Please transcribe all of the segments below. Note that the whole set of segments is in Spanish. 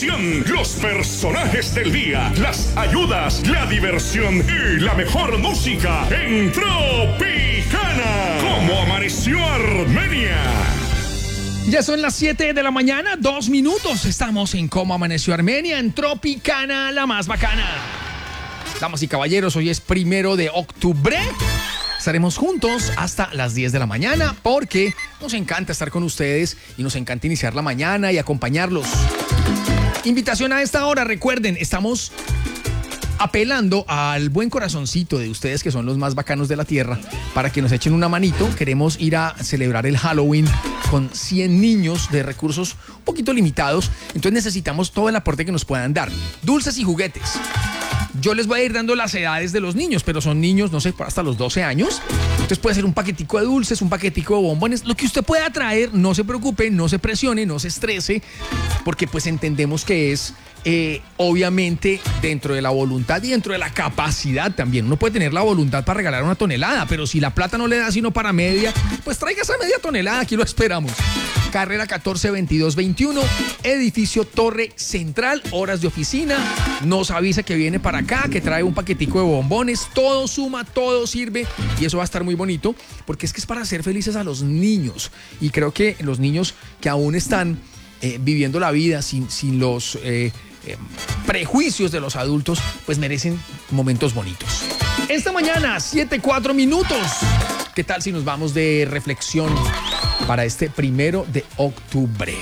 información, los personajes del día, las ayudas, la diversión y la mejor música en Tropicana. ¿Cómo amaneció Armenia? Ya son las 7 de la mañana, 2 minutos. Estamos en Cómo Amaneció Armenia, en Tropicana, la más bacana. Damas y caballeros, hoy es 1 de octubre. Estaremos juntos hasta las 10 de la mañana porque nos encanta estar con ustedes y nos encanta iniciar la mañana y acompañarlos. Invitación a esta hora, recuerden, estamos apelando al buen corazoncito de ustedes que son los más bacanos de la tierra para que nos echen una manito. Queremos ir a celebrar el Halloween con 100 niños de recursos un poquito limitados, entonces necesitamos todo el aporte que nos puedan dar. Dulces y juguetes. Yo les voy a ir dando las edades de los niños, pero son niños, no sé, hasta los 12 años. Entonces puede ser un paquetico de dulces, un paquetico de bombones, lo que usted pueda traer. No se preocupe, no se presione, no se estrese, porque pues entendemos que es obviamente dentro de la voluntad y dentro de la capacidad también. Uno puede tener la voluntad para regalar 1 tonelada, pero si la plata no le da sino para media, pues traiga esa media tonelada, aquí lo esperamos. Carrera 142221, edificio Torre Central, horas de oficina. Nos avisa que viene para acá, que trae un paquetico de bombones. Todo suma, todo sirve y eso va a estar muy bonito porque es que es para hacer felices a los niños. Y creo que los niños que aún están viviendo la vida sin los prejuicios de los adultos, pues merecen momentos bonitos. Esta mañana, 7:04 minutos. ¿Qué tal si nos vamos de reflexión para este 1 de octubre?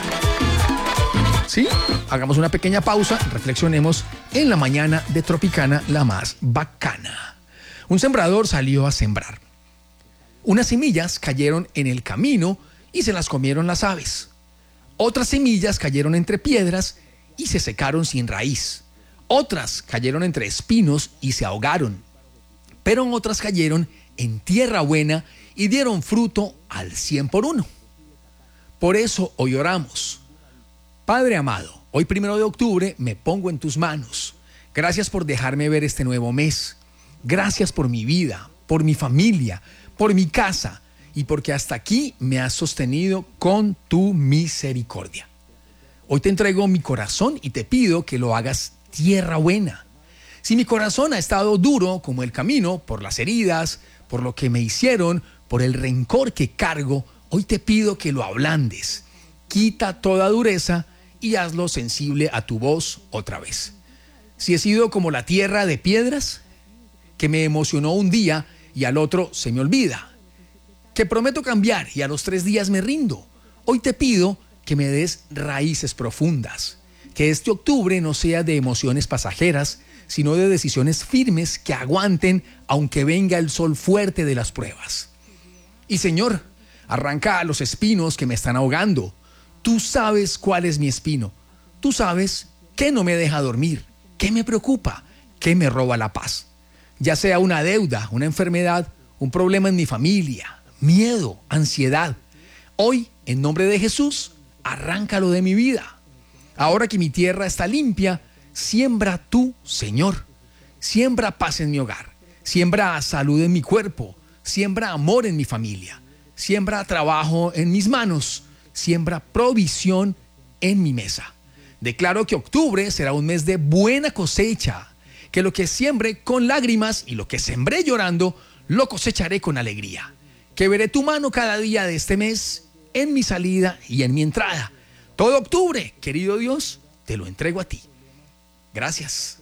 ¿Sí? Hagamos una pequeña pausa, reflexionemos en la mañana de Tropicana, la más bacana. Un sembrador salió a sembrar. Unas semillas cayeron en el camino y se las comieron las aves. Otras semillas cayeron entre piedras y se secaron sin raíz. Otras cayeron entre espinos y se ahogaron. Pero otras cayeron en tierra buena y dieron fruto al 100 por 1. Por eso hoy oramos. Padre amado, hoy 1 de octubre me pongo en tus manos. Gracias por dejarme ver este nuevo mes. Gracias por mi vida, por mi familia, por mi casa y porque hasta aquí me has sostenido con tu misericordia. Hoy te entrego mi corazón y te pido que lo hagas tierra buena. Si mi corazón ha estado duro como el camino, por las heridas, por lo que me hicieron, por el rencor que cargo, hoy te pido que lo ablandes. Quita toda dureza y hazlo sensible a tu voz otra vez. Si he sido como la tierra de piedras, que me emocionó un día y al otro se me olvida, que prometo cambiar y a los 3 días me rindo, hoy te pido que me des raíces profundas, que este octubre no sea de emociones pasajeras, sino de decisiones firmes que aguanten aunque venga el sol fuerte de las pruebas. Y Señor, arranca a los espinos que me están ahogando. Tú sabes cuál es mi espino. Tú sabes qué no me deja dormir, qué me preocupa, qué me roba la paz. Ya sea una deuda, una enfermedad, un problema en mi familia, miedo, ansiedad. Hoy, en nombre de Jesús, arráncalo de mi vida. Ahora que mi tierra está limpia, siembra tú, Señor. Siembra paz en mi hogar. Siembra salud en mi cuerpo. Siembra amor en mi familia. Siembra trabajo en mis manos. Siembra provisión en mi mesa. Declaro que octubre será un mes de buena cosecha. Que lo que siembre con lágrimas y lo que sembré llorando, lo cosecharé con alegría. Que veré tu mano cada día de este mes en mi salida y en mi entrada. Todo octubre, querido Dios, te lo entrego a ti. Gracias.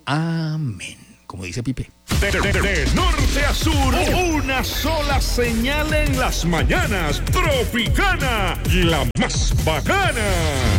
Amén. Como dice Pipe. De norte a sur, una sola señal en las mañanas. Tropicana, la más bacana.